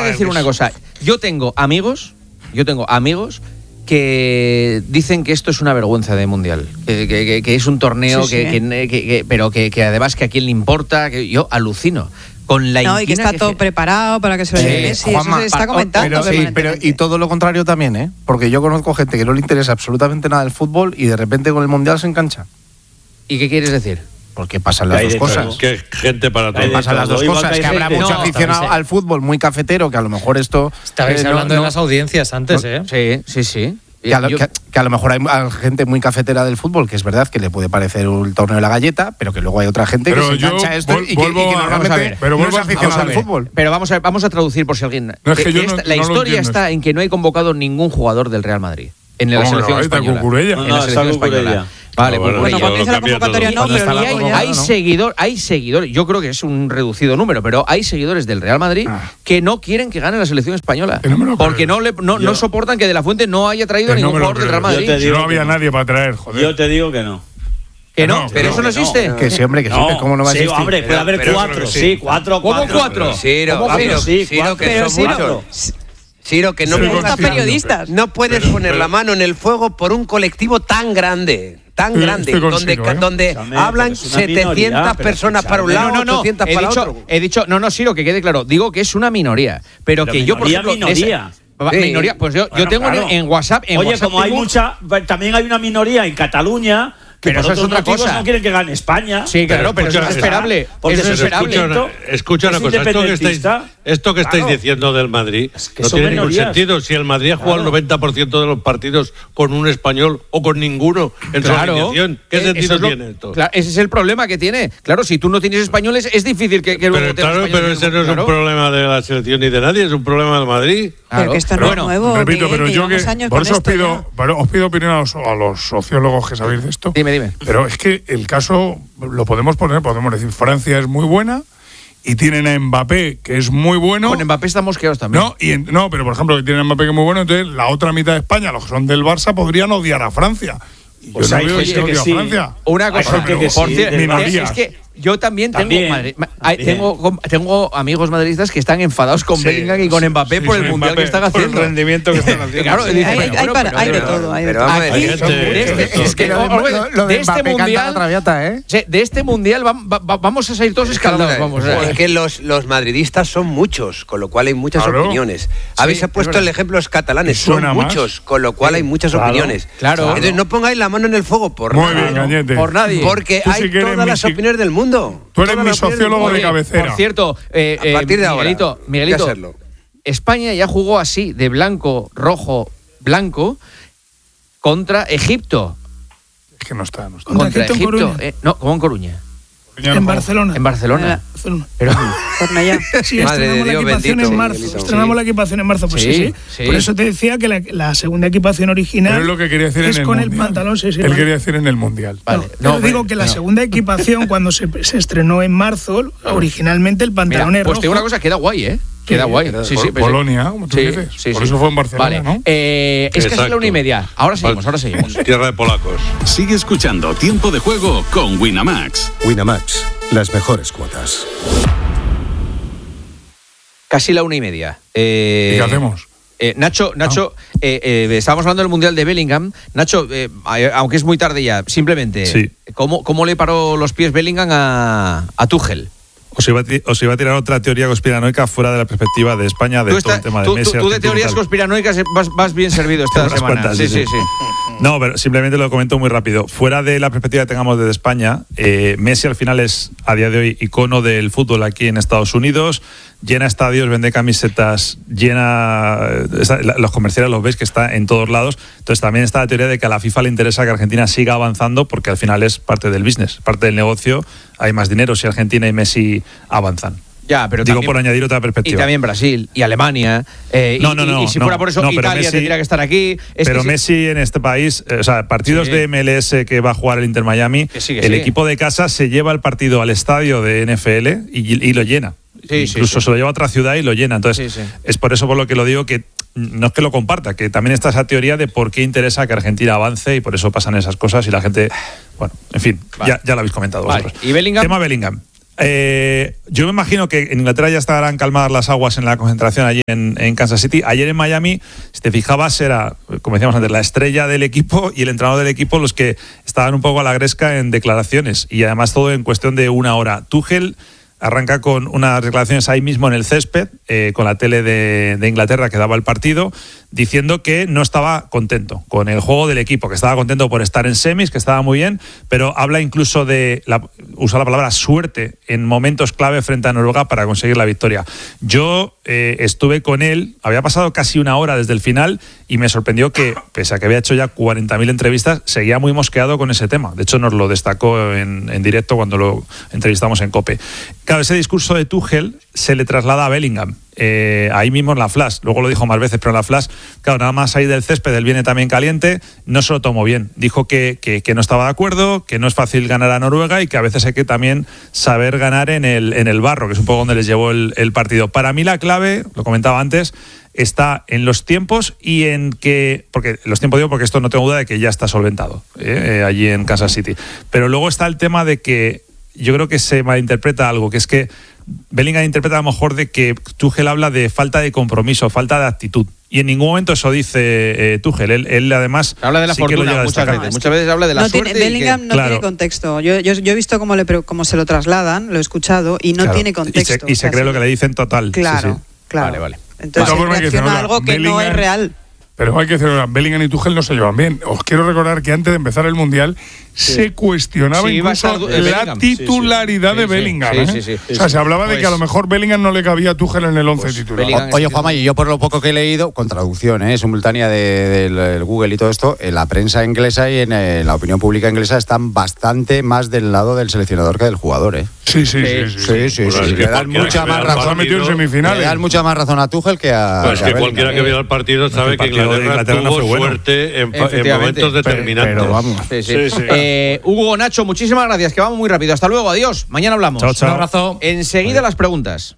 decir una cosa. Yo tengo amigos que dicen que esto es una vergüenza de mundial, que es un torneo pero que además que a quién le importa, que yo alucino. Con la y que está todo preparado para que se lo lleve Messi. Juanma, eso se está comentando. Pero y todo lo contrario también, ¿eh? Porque yo conozco gente que no le interesa absolutamente nada el fútbol y de repente con el mundial se engancha. ¿Y qué quieres decir? Porque pasan las dos cosas. Que gente para todo. Pasan las dos cosas. Que habrá mucho aficionado al fútbol muy cafetero, que a lo mejor esto... Estabais hablando de las audiencias antes, ¿eh? Sí. Que a lo mejor hay gente muy cafetera del fútbol, que es verdad que le puede parecer un torneo de la galleta, pero que luego hay otra gente que se engancha a esto y que normalmente no es aficionado al fútbol. Pero vamos a traducir por si alguien... La historia está en que no hay convocado ningún jugador del Real Madrid en la selección española. En la selección española. Vale, bueno, cuando dice la convocatoria no, pero hay seguidores, yo creo que es un reducido número, pero hay seguidores del Real Madrid que no quieren que gane la selección española, porque no soportan que De La Fuente no haya traído ningún jugador del Real Madrid. No había nadie para traer, joder. Yo te digo que no. ¿Que no? ¿Pero eso no existe? Que sí, hombre, que sí, ¿cómo no va a existir? Sí, hombre, puede haber cuatro. ¿Cómo cuatro? Ciro, que son muchos. Ciro, que no periodistas. No puedes poner la mano en el fuego por un colectivo tan grande, donde hablan 700 personas para un lado, 800 para otro. He dicho, Ciro, que quede claro, digo que es una minoría, pero que yo, por ejemplo... Minoría, pues yo tengo en WhatsApp... Oye, como hay mucha... También hay una minoría en Cataluña... Pero eso es otra cosa. No quieren que gane España. Sí, claro, pero eso es esperable. Porque eso es esperable. Escucha una cosa. Esto que estáis diciendo del Madrid no tiene ningún sentido. Si el Madrid ha jugado el 90% de los partidos con un español o con ninguno en su alineación, ¿qué sentido tiene esto? Claro, ese es el problema que tiene. Claro, si tú no tienes españoles, es difícil que luego pero ese no es un problema de la selección ni de nadie, es un problema del Madrid. Pero que esto no es nuevo. Repito, pero yo que por eso os pido opinión a los sociólogos que sabéis de esto. Dime. Pero es que el caso lo podemos decir, Francia es muy buena y tienen a Mbappé, que es muy bueno. Con Mbappé están mosqueados también. Pero por ejemplo, que tienen a Mbappé, que es muy bueno, entonces la otra mitad de España, los que son del Barça, podrían odiar a Francia. Pues yo hay gente que sí. a Francia. Una cosa, por cierto, es que yo también tengo amigos madridistas que están enfadados con Bellingham y con Mbappé por el mundial que están haciendo. Por el rendimiento que están haciendo. Claro, hay de todo. Es que lo de Mbappé canta la traviata, ¿eh? De este mundial vamos a salir todos escaldados. Es que los madridistas son muchos, con lo cual hay muchas opiniones. Habéis puesto el ejemplo de los catalanes, son muchos, con lo cual hay muchas opiniones. Claro. Entonces no pongáis la mano en el fuego por nadie. Porque hay todas las opiniones del mundo. Tú eres mi sociólogo de cabecera. Por cierto, a partir de ahora, Miguelito, España ya jugó así, de blanco, rojo, blanco, contra Egipto. Es que no está. Contra Egipto. No, como en Coruña. En Barcelona. En Barcelona. Pero sí, estrenamos la equipación en marzo. Pues sí. Por eso te decía que la segunda equipación original. Pero es lo que quería decir es en el con mundial. El pantalón. Sí, Él quería decir en el mundial. Vale. Digo que la segunda equipación, cuando se estrenó en marzo, originalmente el pantalón es rojo. Pues te digo una cosa, queda guay, ¿eh? Queda guay. Sí, Polonia, como tú dices. Por eso fue en Barcelona, ¿no? Es casi la 1:30. Ahora seguimos. Tierra de polacos. Sigue escuchando Tiempo de Juego con Winamax. Winamax, las mejores cuotas. Casi la 1:30. ¿Y qué hacemos? Nacho, estábamos hablando del Mundial de Bellingham. Nacho, aunque es muy tarde ya, simplemente, ¿cómo le paró los pies Bellingham a Tuchel? Os iba a tirar otra teoría conspiranoica fuera de la perspectiva de España, de todo el tema de Messi. Tú de teorías conspiranoicas vas bien servido esta semana. Cuantas, sí. No, pero simplemente lo comento muy rápido. Fuera de la perspectiva que tengamos desde España, Messi al final es, a día de hoy, icono del fútbol aquí en Estados Unidos. Llena estadios, vende camisetas, los comerciales los veis que está en todos lados. Entonces también está la teoría de que a la FIFA le interesa que Argentina siga avanzando porque al final es parte del business, parte del negocio. Hay más dinero si Argentina y Messi avanzan. Ya, pero digo también, por añadir otra perspectiva. Y también Brasil y Alemania. Y si fuera por eso, Italia tendría que estar aquí. Messi en este país, partidos de MLS que va a jugar el Inter Miami, el equipo de casa se lleva el partido al estadio de NFL y lo llena. Incluso se lo lleva a otra ciudad y lo llena. Entonces, es por eso por lo que lo digo, que no es que lo comparta, que también está esa teoría de por qué interesa que Argentina avance y por eso pasan esas cosas y la gente, bueno, en fin, ya lo habéis comentado vosotros. ¿Y Bellingham? Tema Bellingham. Yo me imagino que en Inglaterra ya estarán calmadas las aguas en la concentración allí en Kansas City. Ayer en Miami, si te fijabas, era, como decíamos antes, la estrella del equipo y el entrenador del equipo los que estaban un poco a la gresca en declaraciones, y además todo en cuestión de una hora. Tuchel arranca con unas declaraciones ahí mismo en el césped, con la tele de Inglaterra que daba el partido, diciendo que no estaba contento con el juego del equipo, que estaba contento por estar en semis, que estaba muy bien, pero habla incluso usa la palabra suerte en momentos clave frente a Noruega para conseguir la victoria. Yo estuve con él, había pasado casi una hora desde el final y me sorprendió que, pese a que había hecho ya 40.000 entrevistas, seguía muy mosqueado con ese tema. De hecho, nos lo destacó en directo cuando lo entrevistamos en COPE. Claro, ese discurso de Tuchel se le traslada a Bellingham. Ahí mismo en la flash, luego lo dijo más veces, pero en la flash, claro, nada más ahí del césped, él viene también caliente, no se lo tomó bien. Dijo que no estaba de acuerdo, que no es fácil ganar a Noruega y que a veces hay que también saber ganar en el barro, que es un poco donde les llevó el partido. Para mí la clave, lo comentaba antes, está en los tiempos y en que, porque los tiempos digo porque esto no tengo duda de que ya está solventado allí en Kansas City, pero luego está el tema de que yo creo que se malinterpreta algo, que es que Bellingham interpreta a lo mejor de que Tuchel habla de falta de compromiso, falta de actitud. Y en ningún momento eso dice Tuchel. Él además habla de la fortuna muchas veces habla de la suerte. Bellingham no tiene contexto. Yo he visto cómo se lo trasladan, lo he escuchado y no tiene contexto. Y se cree lo que le dicen total. Claro, claro. Vale. Entonces reacciona a algo que no es real. Pero hay que decir, Bellingham y Tuchel no se llevan bien. Os quiero recordar que antes de empezar el Mundial se cuestionaba incluso la titularidad de Bellingham. O sea, se hablaba de que a lo mejor Bellingham no le cabía a Tuchel en el 11 titular. Oye, Juanma, y yo por lo poco que he leído, con traducción simultánea del Google y todo esto, en la prensa inglesa y en la opinión pública inglesa están bastante más del lado del seleccionador que del jugador, ¿eh? Sí. Le dan mucha más razón. Le dan mucha más razón a Tuchel que a. Pues que cualquiera que vea el partido sabe que Inglaterra tuvo suerte en momentos determinantes. Pero vamos. Hugo, Nacho, muchísimas gracias, que vamos muy rápido. Hasta luego, adiós. Mañana hablamos. Chao. Un abrazo. Enseguida las preguntas.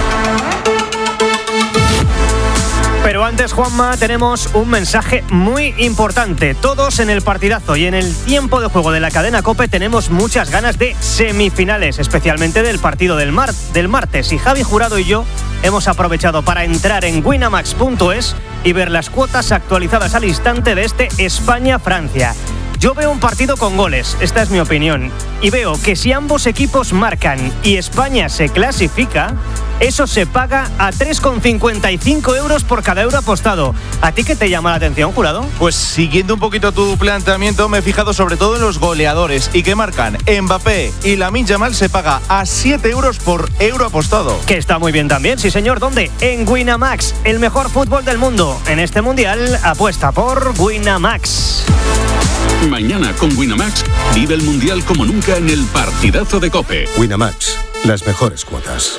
Pero antes, Juanma, tenemos un mensaje muy importante. Todos en el partidazo y en el tiempo de juego de la cadena COPE tenemos muchas ganas de semifinales, especialmente del partido del martes. Y Javi Jurado y yo hemos aprovechado para entrar en winamax.es y ver las cuotas actualizadas al instante de este España-Francia. Yo veo un partido con goles, esta es mi opinión, y veo que si ambos equipos marcan y España se clasifica, eso se paga a 3,55 euros por cada euro apostado. ¿A ti qué te llama la atención, Jurado? Pues siguiendo un poquito tu planteamiento, me he fijado sobre todo en los goleadores y que marcan Mbappé y Lamine Yamal se paga a 7 euros por euro apostado. Que está muy bien también, sí señor. ¿Dónde? En Winamax, el mejor fútbol del mundo. En este mundial, apuesta por Winamax. Mañana con Winamax vive el Mundial como nunca en el partidazo de COPE. Winamax, las mejores cuotas.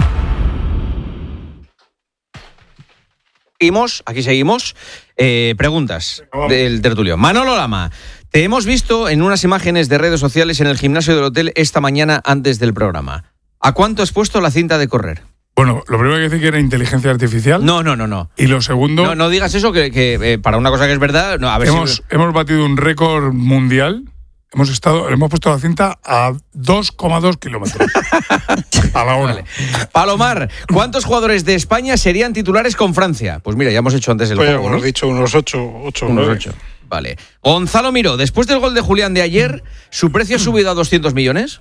Aquí seguimos. Preguntas del tertulio. Manolo Lama, te hemos visto en unas imágenes de redes sociales en el gimnasio del hotel esta mañana antes del programa. ¿A cuánto has puesto la cinta de correr? Bueno, lo primero que decir que era inteligencia artificial. No. Y lo segundo... No digas eso, que para una cosa que es verdad... No, a ver hemos batido un récord mundial. Hemos puesto la cinta a 2,2 kilómetros a la hora. Vale. Palomar, ¿cuántos jugadores de España serían titulares con Francia? Pues mira, ya hemos hecho antes el juego, hemos dicho unos 8. Unos 8. Vale. Gonzalo Miró, después del gol de Julián de ayer, ¿su precio ha subido a 200 millones?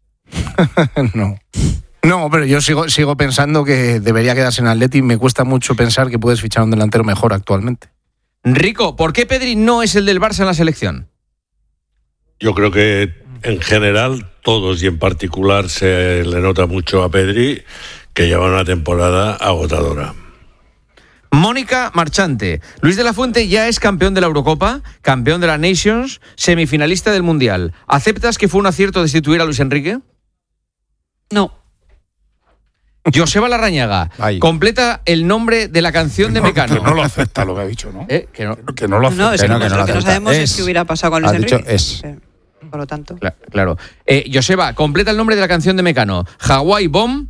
No, pero yo sigo pensando que debería quedarse en Atleti. Me cuesta mucho pensar que puedes fichar un delantero mejor actualmente. Rico, ¿por qué Pedri no es el del Barça en la selección? Yo creo que en general todos y en particular se le nota mucho a Pedri que lleva una temporada agotadora. Mónica Marchante, Luis de la Fuente ya es campeón de la Eurocopa, campeón de la Nations, semifinalista del Mundial. ¿Aceptas que fue un acierto destituir a Luis Enrique? No. Joseba Larrañaga, completa el nombre de la canción de Mecano. Que no lo acepta lo que ha dicho, ¿no? Que no lo acepta. Lo que no sabemos es qué hubiera pasado con Luis Enrique. Dicho es. Por lo tanto. Claro. Joseba, completa el nombre de la canción de Mecano. Hawaii Bomb.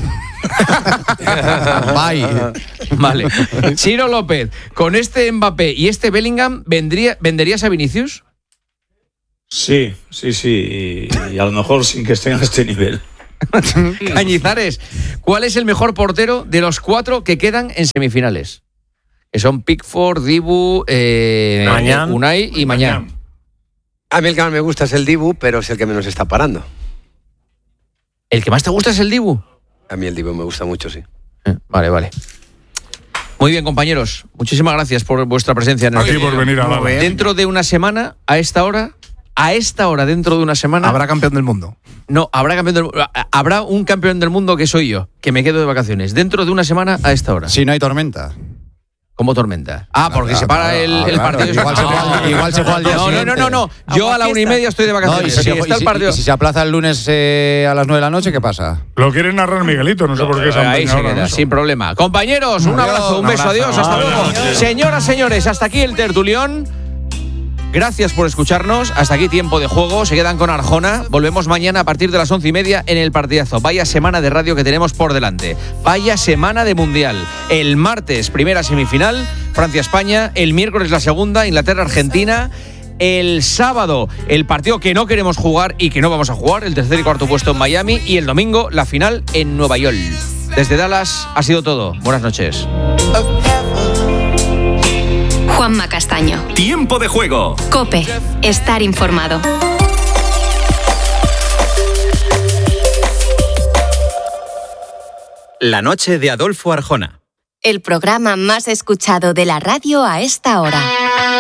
Bye. Vale. Chiro López, con este Mbappé y este Bellingham, ¿venderías a Vinicius? Sí. Y a lo mejor sin que estén a este nivel. Cañizares, ¿cuál es el mejor portero de los 4 que quedan en semifinales? Que son Pickford, Dibu, Unai y Mañán. A mí el que más me gusta es el Dibu, pero es el que menos está parando. ¿El que más te gusta es el Dibu? A mí el Dibu me gusta mucho, sí. Vale. Muy bien, compañeros. Muchísimas gracias por vuestra presencia en el Aquí por venir a la vez. Dentro de una semana, a esta hora, dentro de una semana... Habrá campeón del mundo. No, habrá un campeón del mundo que soy yo, que me quedo de vacaciones. Dentro de una semana, a esta hora. Si no hay tormenta. ¿Cómo tormenta? Porque se para el partido. Igual se juega al día siguiente. No. Yo a la 1:30 estoy de vacaciones. Y si se aplaza el lunes a las 9 de la noche, ¿qué pasa? Lo quiere narrar Miguelito, no sé por qué se ahí se queda, sin problema. Compañeros, un abrazo, un beso, adiós, hasta luego. Señoras, señores, hasta aquí el tertulión. Gracias por escucharnos. Hasta aquí Tiempo de Juego. Se quedan con Arjona. Volvemos mañana a partir de las 11:30 en el partidazo. Vaya semana de radio que tenemos por delante. Vaya semana de Mundial. El martes, primera semifinal, Francia-España. El miércoles, la segunda, Inglaterra-Argentina. El sábado, el partido que no queremos jugar y que no vamos a jugar, el tercer y cuarto puesto en Miami. Y el domingo, la final en Nueva York. Desde Dallas ha sido todo. Buenas noches. Juanma Castaño. Tiempo de Juego. COPE. Estar informado. La noche de Adolfo Arjona. El programa más escuchado de la radio a esta hora.